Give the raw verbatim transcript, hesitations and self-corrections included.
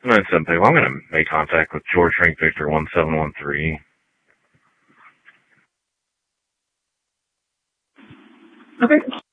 nine seven people. I'm going to make contact with George Frank Victor one seven one three. Okay.